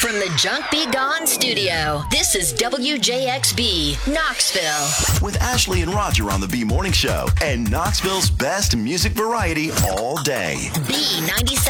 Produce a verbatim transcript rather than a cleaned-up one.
From the Junk Be Gone studio, this is W J X B, Knoxville. With Ashley and Roger on the B Morning Show and Knoxville's best music variety all day. B ninety-seven.